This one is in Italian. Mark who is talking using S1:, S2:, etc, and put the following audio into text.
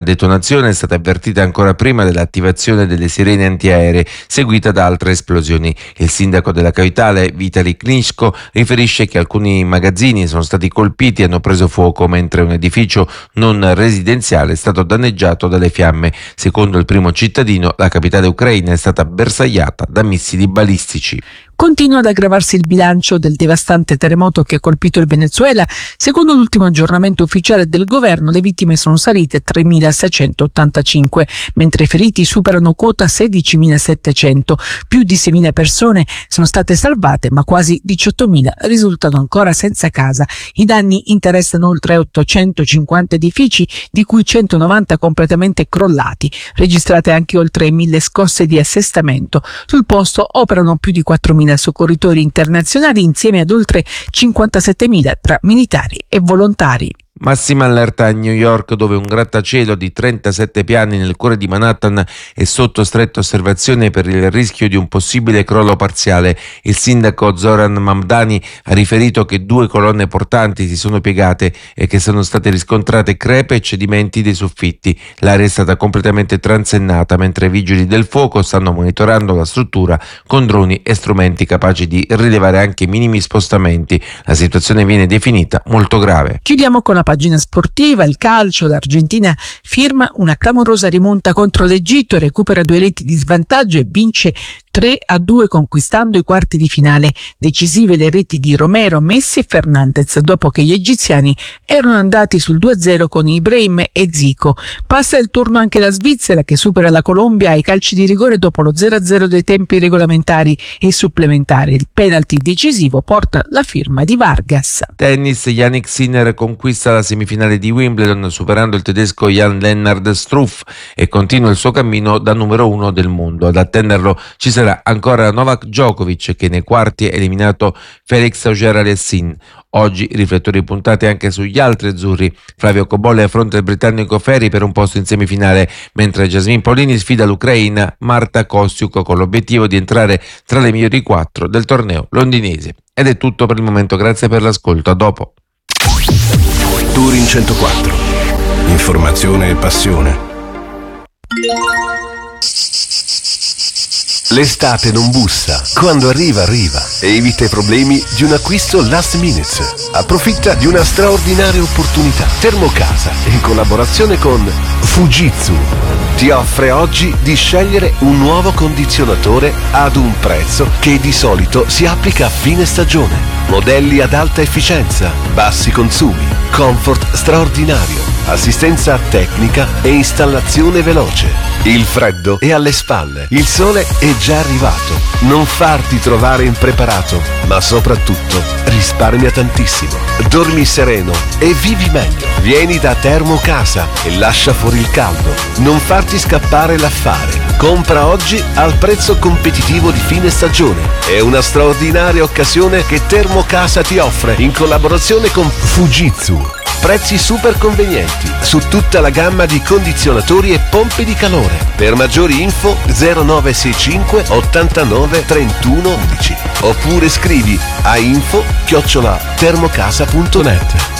S1: detonazione è stata avvertita ancora prima dell'attivazione delle sirene antiaeree, seguita da altre esplosioni. Il sindaco della capitale, Vitali Klitschko, riferisce che alcuni magazzini sono stati colpiti e hanno preso fuoco, mentre un edificio non residenziale è stato danneggiato dalle fiamme. Secondo il primo cittadino, la capitale ucraina è stata bersagliata da missili balistici.
S2: Continua ad aggravarsi il bilancio del devastante terremoto che ha colpito il Venezuela. Secondo l'ultimo aggiornamento ufficiale del governo, le vittime sono salite a 3.685, mentre i feriti superano quota 16.700. Più di 6.000 persone sono state salvate, ma quasi 18.000 risultano ancora senza casa. I danni interessano oltre 850 edifici, di cui 190 completamente crollati. Registrate anche oltre 1.000 scosse di assestamento. Sul posto operano più di 4.000 soccorritori internazionali insieme ad oltre 57.000 tra militari e volontari.
S1: Massima allerta a New York, dove un grattacielo di 37 piani nel cuore di Manhattan è sotto stretta osservazione per il rischio di un possibile crollo parziale. Il sindaco Zoran Mamdani ha riferito che 2 colonne portanti si sono piegate e che sono state riscontrate crepe e cedimenti dei soffitti. L'area è stata completamente transennata, mentre i vigili del fuoco stanno monitorando la struttura con droni e strumenti capaci di rilevare anche minimi spostamenti. La situazione viene definita molto grave.
S2: Chiudiamo con la pagina sportiva. Il calcio, l'Argentina firma una clamorosa rimonta contro l'Egitto, recupera 2 reti di svantaggio e vince 3-2 conquistando i quarti di finale. Decisive le reti di Romero, Messi e Fernandez dopo che gli egiziani erano andati sul 2-0 con Ibrahim e Zico. Passa il turno anche la Svizzera, che supera la Colombia ai calci di rigore dopo lo 0-0 dei tempi regolamentari e supplementari. Il penalty decisivo porta la firma di Vargas.
S1: Tennis, Jannik Sinner conquista la semifinale di Wimbledon superando il tedesco Jan-Lennard Struff e continua il suo cammino da numero 1 del mondo. Ad attenderlo ci sarà ancora Novak Djokovic, che nei quarti ha eliminato Felix Auger-Aliassime. Oggi riflettori puntati anche sugli altri azzurri. Flavio Cobolli affronta il britannico Ferri per un posto in semifinale, mentre Jasmine Paolini sfida l'ucraina Marta Kostyuk con l'obiettivo di entrare tra le migliori 4 del torneo londinese. Ed è tutto per il momento, grazie per l'ascolto, a dopo.
S3: Touring 104, informazione e passione. L'estate non bussa, quando arriva arriva. Evita i problemi di un acquisto last minute. Approfitta di una straordinaria opportunità. Termocasa, in collaborazione con Fujitsu, ti offre oggi di scegliere un nuovo condizionatore ad un prezzo che di solito si applica a fine stagione. Modelli ad alta efficienza, bassi consumi, comfort straordinario, assistenza tecnica e installazione veloce. Il freddo è alle spalle, il sole è già arrivato. Non farti trovare impreparato, ma soprattutto risparmia tantissimo. Dormi sereno e vivi meglio. Vieni da Termocasa e lascia fuori il caldo. Non farti scappare l'affare. Compra oggi al prezzo competitivo di fine stagione. È una straordinaria occasione che Termocasa ti offre in collaborazione con Fujitsu. Prezzi super convenienti su tutta la gamma di condizionatori e pompe di calore. Per maggiori info 0965 89 31 11 oppure scrivi a info@termocasa.net.